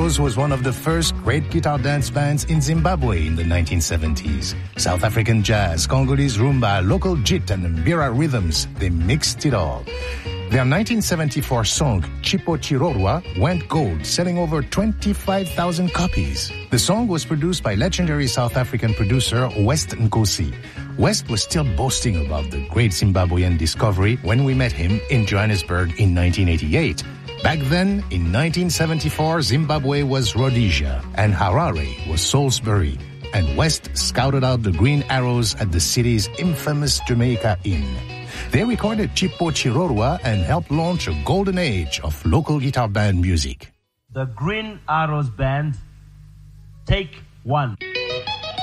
Arrows was one of the first great guitar dance bands in Zimbabwe in the 1970s. South African jazz, Congolese rumba, local jit and mbira rhythms, they mixed it all. Their 1974 song, Chipo Chirorwa, went gold, selling over 25,000 copies. The song was produced by legendary South African producer West Nkosi. West was still boasting about the great Zimbabwean discovery when we met him in Johannesburg in 1988. Back then, in 1974, Zimbabwe was Rhodesia and Harare was Salisbury. And West scouted out the Green Arrows at the city's infamous Jamaica Inn. They recorded Chipo Chirorwa and helped launch a golden age of local guitar band music. The Green Arrows Band, take one.